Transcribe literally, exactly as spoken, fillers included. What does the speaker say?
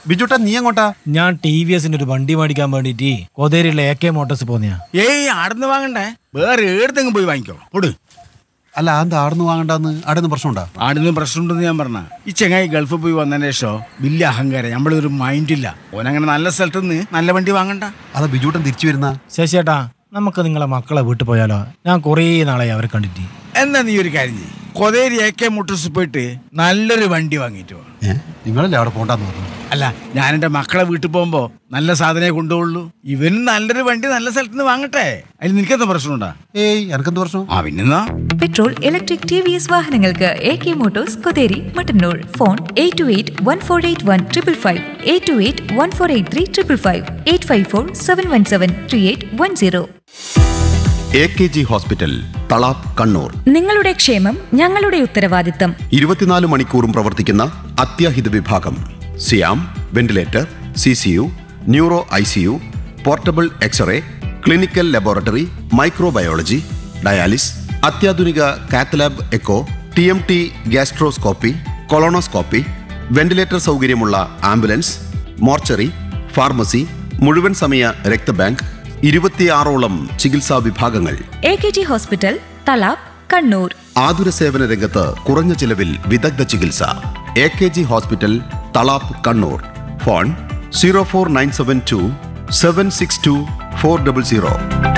ബിജുട്ടാ നീ എങ്ങോട്ടാ? ഞാൻ ടി വി എസിന്റെ ഒരു വണ്ടി മേടിക്കാൻ വേണ്ടിട്ട് കൊതേരിയുള്ള എ കെ മോട്ടോഴ്സ് പോന്നെയാ. ഏയ് ആടുന്ന് വാങ്ങണ്ടേ, വേറെ ഏടത്തെങ്കിലും പോയി വാങ്ങിക്കോ. ഓട്. അല്ല എന്താ ആടുന്ന് വാങ്ങണ്ടെന്ന്? ആടുന്ന് പ്രശ്നമുണ്ടാ? ആടുന്ന് പ്രശ്നമുണ്ടെന്ന് ഞാൻ പറഞ്ഞ ഈ ചെങ്ങായി ഗൾഫിൽ പോയി വന്നതിന് ശേഷം വലിയ അഹങ്കാരം, നമ്മളൊരു മൈൻഡില്ല. ഓനങ്ങനെ നല്ല സ്ഥലത്ത് നിന്ന് നല്ല വണ്ടി വാങ്ങണ്ട. അതാ ബിജുട്ടൻ തിരിച്ചു വരുന്ന. ശശിയേട്ടാ, നമുക്ക് നിങ്ങളെ മക്കളെ വീട്ടിൽ പോയാലോ? ഞാൻ കുറേ നാളായി അവരെ കണ്ടിട്ട്. എന്നാ നീ ഒരു കാര്യം ചെയ്യ്, കൊതേരി എ കെ മോട്ടോഴ്സ് പോയിട്ട് നല്ലൊരു വണ്ടി വാങ്ങിയിട്ട് വാ. ഏഹ് നിങ്ങളല്ലേ അവിടെ പോണ്ടെന്ന് പറഞ്ഞു? അല്ല, ഞാൻ എൻ്റെ മക്കളെ വീട്ടിൽ പോകുമ്പോ നല്ല സാധനമേ കൊണ്ടുപോകുള്ളൂ. ഇവനും നല്ലൊരു വണ്ടി നല്ല സ്ഥലത്ത് നിന്ന് വാങ്ങട്ടെ. അതിൽ നിനക്കെന്താ പ്രശ്നമുണ്ടാ? ഏയ് എനക്കെന്ത് പ്രശ്നം? ആ പിന്നെന്നാ. Petrol, electric, T V S വാഹനങ്ങൾക്ക് A K Motors Kotheri Mattannur. Phone eight to eight one four eight one triple five, eight to eight one four eight three triple five, eight five four seven one seven three eight one zero. A K G hospital, Thalap, Kannur. നിങ്ങളുടെ ക്ഷേമം ഞങ്ങളുടെ ഉത്തരവാദിത്തം. ഇരുപത്തിനാല് മണിക്കൂറും പ്രവർത്തിക്കുന്ന അത്യാഹിത വിഭാഗം. സിയാം, ventilator, C C U, neuro I C U, portable x-ray, clinical laboratory, microbiology, dialysis, അത്യാധുനിക cath lab echo, T M T, gastroscopy, colonoscopy, ventilator സൗകര്യമുള്ള ആംബുലൻസ്, മോർച്ചറി, ഫാർമസി, മുഴുവൻ സമയ രക്തബാങ്ക്, ഇരുപത്തിയാറോളം ചികിത്സാ വിഭാഗങ്ങൾ. A K G hospital, Thalap, Kannur. ആതുര സേവന രംഗത്ത് കുറഞ്ഞ ചിലവിൽ വിദഗ്ധ ചികിത്സ. A K G hospital, Thalap, Kannur. Phone zero four nine seven to seven six to four double zero.